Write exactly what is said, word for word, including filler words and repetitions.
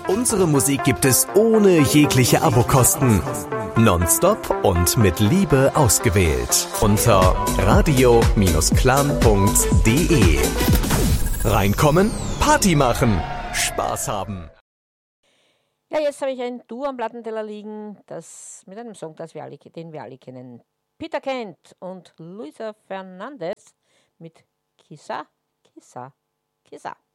Unsere Musik gibt es ohne jegliche Abokosten. Nonstop und mit Liebe ausgewählt. Unter radio Clan punkt de. Reinkommen, Party machen, Spaß haben. Ja, jetzt habe ich ein Duo am Plattenteller liegen, das mit einem Song, das wir alle, den wir alle kennen. Peter Kent und Luisa Fernandez mit Kissa, Kissa, Kissa.